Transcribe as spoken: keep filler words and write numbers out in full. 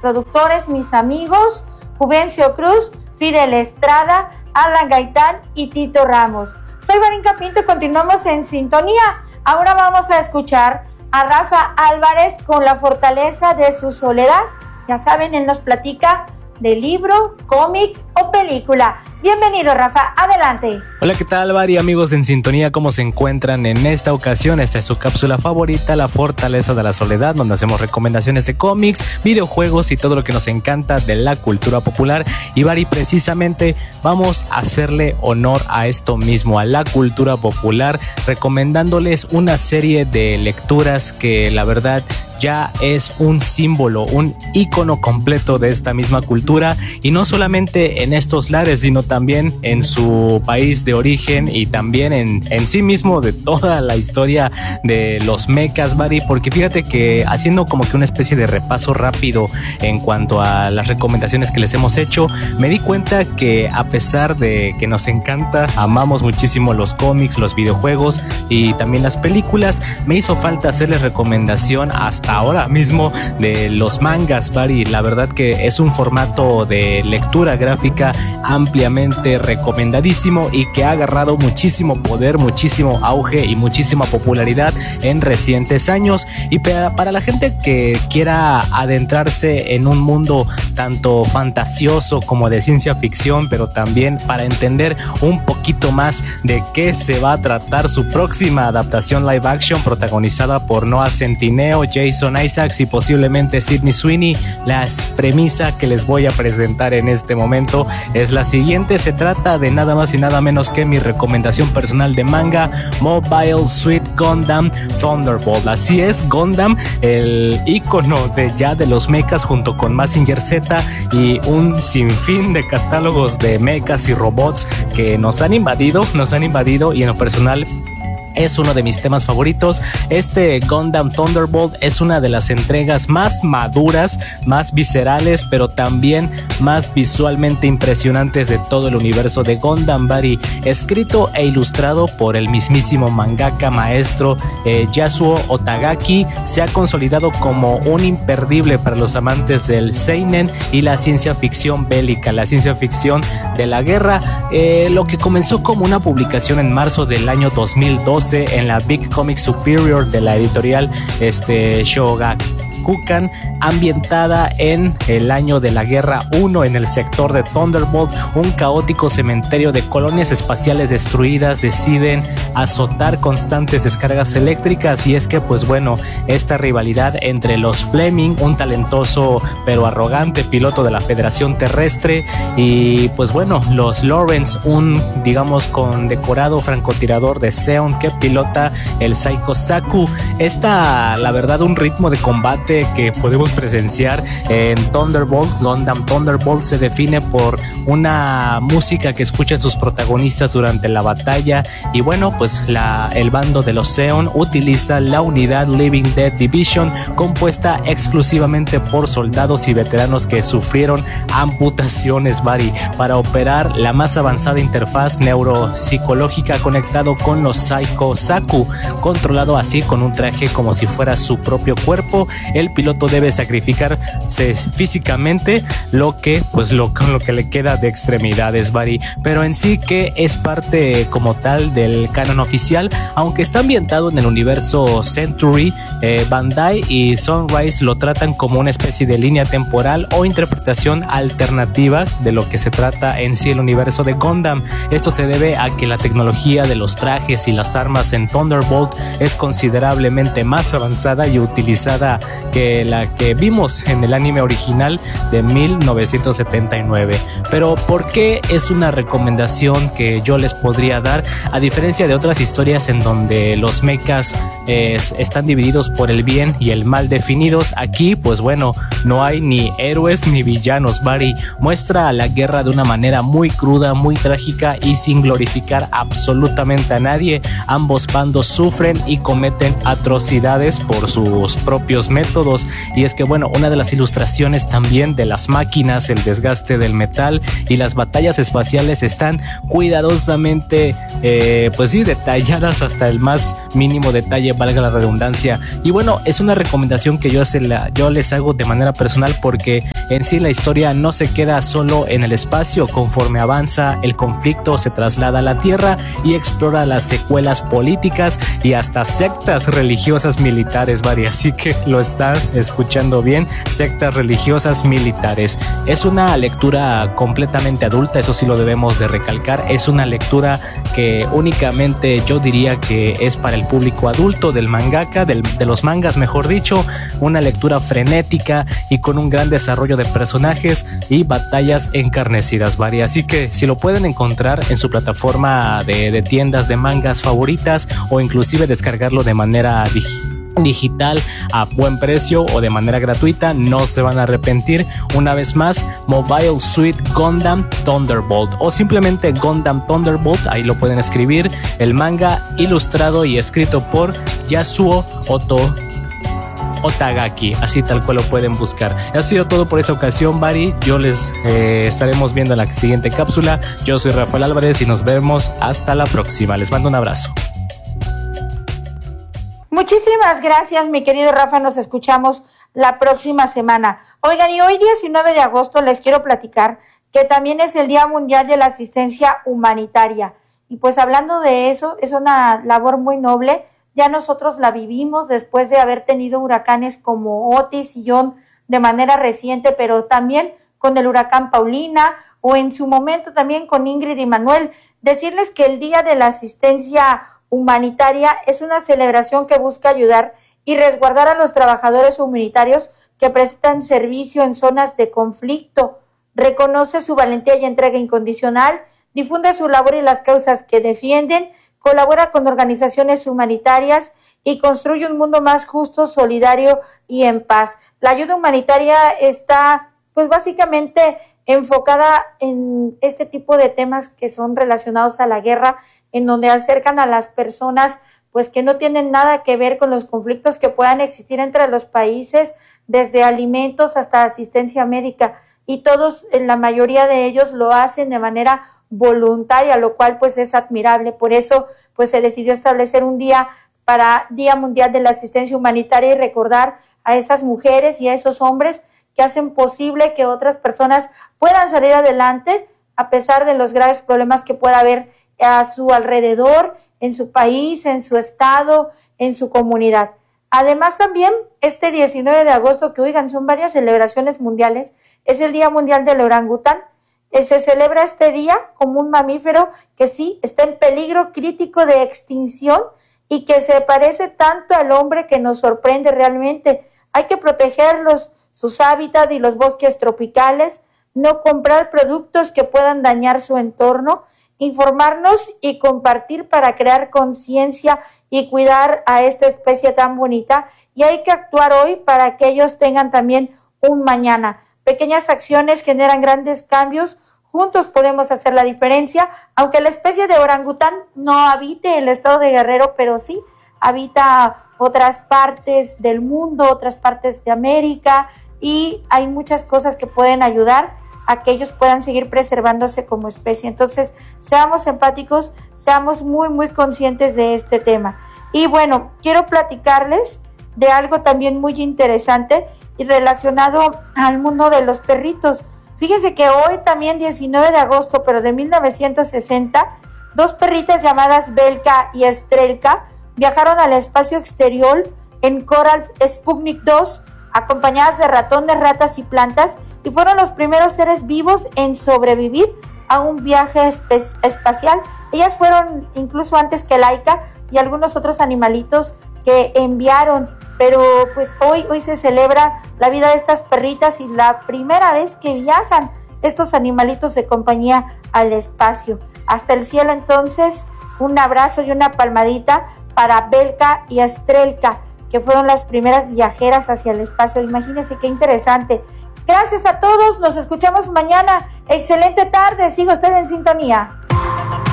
productores, mis amigos, Juvencio Cruz, Fidel Estrada, Alan Gaitán y Tito Ramos. Soy Varinka Pinto y continuamos en sintonía. Ahora vamos a escuchar a Rafa Álvarez con La fortaleza de su soledad. Ya saben, él nos platica de libro, cómic o película. Bienvenido, Rafa, adelante. Hola, ¿qué tal, Vari? Amigos en sintonía, ¿cómo se encuentran en esta ocasión? Esta es su cápsula favorita, La fortaleza de la soledad, donde hacemos recomendaciones de cómics, videojuegos y todo lo que nos encanta de la cultura popular. Y, Vari, precisamente vamos a hacerle honor a esto mismo, a la cultura popular, recomendándoles una serie de lecturas que la verdad ya es un símbolo, un ícono completo de esta misma cultura, y no solamente en estos lares, sino también en su país de origen y también en, en sí mismo de toda la historia de los mechas, Vari, porque fíjate que haciendo como que una especie de repaso rápido en cuanto a las recomendaciones que les hemos hecho, me di cuenta que a pesar de que nos encanta, amamos muchísimo los cómics, los videojuegos y también las películas, me hizo falta hacerles recomendación hasta ahora mismo de los mangas, Vari. La verdad que es un formato de lectura gráfica ampliamente recomendadísimo y que ha agarrado muchísimo poder, muchísimo auge y muchísima popularidad en recientes años. Y para la gente que quiera adentrarse en un mundo tanto fantasioso como de ciencia ficción, pero también para entender un poquito más de qué se va a tratar su próxima adaptación live action protagonizada por Noah Centineo, Jason Isaacs y posiblemente Sydney Sweeney, la premisa que les voy a presentar en este momento es la siguiente. Se trata de nada más y nada menos que mi recomendación personal de manga, Mobile Suit Gundam Thunderbolt. Así es, Gundam, el ícono de ya de los mechas, junto con Mazinger Z y un sinfín de catálogos de mechas y robots que nos han invadido, nos han invadido y en lo personal es uno de mis temas favoritos. Este Gundam Thunderbolt es una de las entregas más maduras, más viscerales, pero también más visualmente impresionantes de todo el universo de Gundam, Vari. Escrito e ilustrado por el mismísimo mangaka maestro eh, Yasuo Otagaki, se ha consolidado como un imperdible para los amantes del seinen y la ciencia ficción bélica, la ciencia ficción de la guerra. Eh, lo que comenzó como una publicación en marzo del año dos mil doce en la Big Comic Superior de la editorial este, Shogakukan, ambientada en el año de la Guerra uno en el sector de Thunderbolt. Un caótico cementerio de colonias espaciales destruidas deciden azotar constantes descargas eléctricas, y es que pues bueno, esta rivalidad entre los Fleming, un talentoso pero arrogante piloto de la Federación Terrestre, y pues bueno, los Lawrence, un digamos condecorado francotirador de Zeon que pilota el Psycho Saku. Esta, la verdad, un ritmo de combate que podemos presenciar en Thunderbolt, Gundam Thunderbolt, se define por una música que escuchan sus protagonistas durante la batalla. Y bueno, pues la, el bando de los Zeon utiliza la unidad Living Dead Division, compuesta exclusivamente por soldados y veteranos que sufrieron amputaciones, Vari, para operar la más avanzada interfaz neuropsicológica conectado con los Psycho Saku. Controlado así con un traje como si fuera su propio cuerpo, el piloto debe sacrificarse físicamente lo que pues lo, con lo que le queda de extremidades, Vari. Pero en sí que es parte como tal del canon oficial, aunque está ambientado en el universo Century, eh, Bandai y Sunrise lo tratan como una especie de línea temporal o interpretación alternativa de lo que se trata en sí el universo de Gundam. Esto se debe a que la tecnología de los trajes y las armas en Thunderbolt es considerablemente más avanzada y utilizada que la que vimos en el anime original de mil novecientos setenta y nueve. Pero ¿por qué es una recomendación que yo les podría dar? A diferencia de otras historias en donde los mechas eh, están divididos por el bien y el mal definidos, aquí pues bueno, no hay ni héroes ni villanos, Vari. Muestra la guerra de una manera muy cruda, muy trágica y sin glorificar absolutamente a nadie. Ambos bandos sufren y cometen atrocidades por sus propios métodos, y es que bueno, una de las ilustraciones también de las máquinas, el desgaste del metal y las batallas espaciales están cuidadosamente eh, pues sí, detalladas hasta el más mínimo detalle, valga la redundancia. Y bueno, es una recomendación que yo, se la, yo les hago de manera personal porque en sí la historia no se queda solo en el espacio. Conforme avanza el conflicto se traslada a la Tierra y explora las secuelas políticas y hasta sectas religiosas militares, Vari, así que lo están escuchando bien, sectas religiosas militares. Es una lectura completamente adulta, eso sí lo debemos de recalcar, es una lectura que únicamente yo diría que es para el público adulto del mangaka, del, de los mangas mejor dicho, una lectura frenética y con un gran desarrollo de personajes y batallas encarnecidas, Vari, así que si lo pueden encontrar en su plataforma de, de tiendas de mangas favoritas o inclusive descargarlo de manera digital digital a buen precio o de manera gratuita, no se van a arrepentir. Una vez más, Mobile Suit Gundam Thunderbolt o simplemente Gundam Thunderbolt, ahí lo pueden escribir, el manga ilustrado y escrito por Yasuo Oto Otagaki, así tal cual lo pueden buscar. Ha sido todo por esta ocasión, Vari. Yo les eh, estaremos viendo en la siguiente cápsula. Yo soy Rafael Álvarez y nos vemos hasta la próxima. Les mando un abrazo. Muchísimas gracias, mi querido Rafa, nos escuchamos la próxima semana. Oigan, y hoy diecinueve de agosto les quiero platicar que también es el Día Mundial de la Asistencia Humanitaria. Y pues hablando de eso, es una labor muy noble. Ya nosotros la vivimos después de haber tenido huracanes como Otis y John de manera reciente, pero también con el huracán Paulina o en su momento también con Ingrid y Manuel. Decirles que el Día de la Asistencia Humanitaria es una celebración que busca ayudar y resguardar a los trabajadores humanitarios que prestan servicio en zonas de conflicto. Reconoce su valentía y entrega incondicional, difunde su labor y las causas que defienden, colabora con organizaciones humanitarias y construye un mundo más justo, solidario y en paz. La ayuda humanitaria está, pues básicamente enfocada en este tipo de temas que son relacionados a la guerra, en donde acercan a las personas pues que no tienen nada que ver con los conflictos que puedan existir entre los países, desde alimentos hasta asistencia médica, y todos, en la mayoría de ellos, lo hacen de manera voluntaria, lo cual pues es admirable. Por eso pues se decidió establecer un día para Día Mundial de la Asistencia Humanitaria y recordar a esas mujeres y a esos hombres que hacen posible que otras personas puedan salir adelante a pesar de los graves problemas que pueda haber a su alrededor, en su país, en su estado, en su comunidad. Además también este diecinueve de agosto, que oigan, son varias celebraciones mundiales, es el Día Mundial del Orangután. Se celebra este día como un mamífero que sí está en peligro crítico de extinción y que se parece tanto al hombre que nos sorprende realmente. Hay que protegerlos, sus hábitats y los bosques tropicales, no comprar productos que puedan dañar su entorno, informarnos y compartir para crear conciencia y cuidar a esta especie tan bonita, y hay que actuar hoy para que ellos tengan también un mañana. Pequeñas acciones generan grandes cambios, juntos podemos hacer la diferencia, aunque la especie de orangután no habite el estado de Guerrero, pero sí habita otras partes del mundo, otras partes de América, y hay muchas cosas que pueden ayudar a que ellos puedan seguir preservándose como especie. Entonces, seamos empáticos, seamos muy, muy conscientes de este tema. Y bueno, quiero platicarles de algo también muy interesante y relacionado al mundo de los perritos. Fíjense que hoy también, diecinueve de agosto, pero de mil novecientos sesenta, dos perritas llamadas Belka y Estrelka viajaron al espacio exterior en Coral Sputnik dos, acompañadas de ratones, ratas y plantas, y fueron los primeros seres vivos en sobrevivir a un viaje espe- espacial. Ellas fueron incluso antes que Laika y algunos otros animalitos que enviaron, pero pues hoy, hoy se celebra la vida de estas perritas y la primera vez que viajan estos animalitos de compañía al espacio. Hasta el cielo, entonces, un abrazo y una palmadita para Belka y Estrelka, que fueron las primeras viajeras hacia el espacio. Imagínense qué interesante. Gracias a todos, nos escuchamos mañana. Excelente tarde, siga usted en sintonía.